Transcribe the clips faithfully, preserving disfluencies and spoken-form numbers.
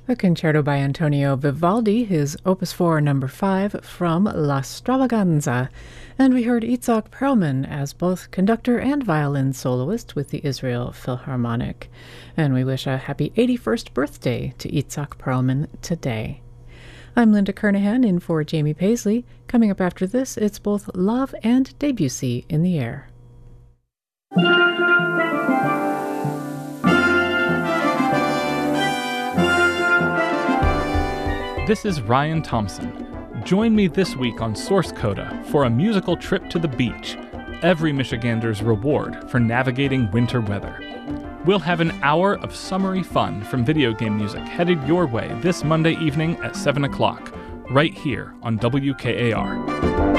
A concerto by Antonio Vivaldi, his Opus four number five from La Stravaganza. And we heard Itzhak Perlman as both conductor and violin soloist with the Israel Philharmonic. And we wish a happy eighty-first birthday to Itzhak Perlman today. I'm Linda Kernahan in for Jamie Paisley. Coming up after this, it's both Love and Debussy in the air. This is Ryan Thompson. Join me this week on Source Coda for a musical trip to the beach, every Michigander's reward for navigating winter weather. We'll have an hour of summery fun from video game music headed your way this Monday evening at seven o'clock, right here on W K A R.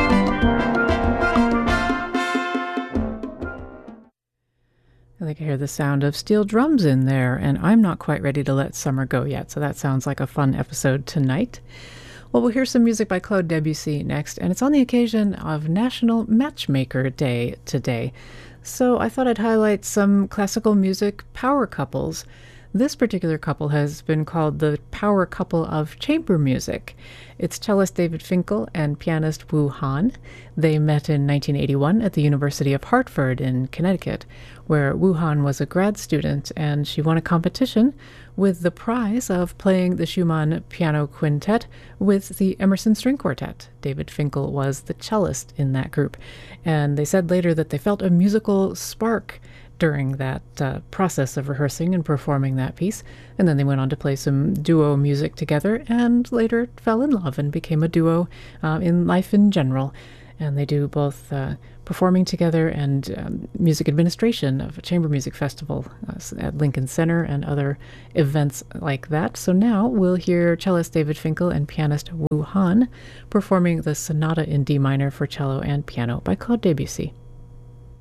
I can hear the sound of steel drums in there, and I'm not quite ready to let summer go yet, so that sounds like a fun episode tonight. Well, we'll hear some music by Claude Debussy next, and it's on the occasion of National Matchmaker Day today. So I thought I'd highlight some classical music power couples. This particular couple has been called the power couple of chamber music. It's cellist David Finkel and pianist Wu Han. They met in nineteen eighty-one at the University of Hartford in Connecticut, where Wu Han was a grad student, and she won a competition with the prize of playing the Schumann Piano Quintet with the Emerson String Quartet. David Finkel was the cellist in that group, and they said later that they felt a musical spark during that uh, process of rehearsing and performing that piece. And then they went on to play some duo music together and later fell in love and became a duo uh, in life in general. And they do both uh, performing together and um, music administration of a chamber music festival uh, at Lincoln Center and other events like that. So now we'll hear cellist David Finkel and pianist Wu Han performing the Sonata in D minor for cello and piano by Claude Debussy.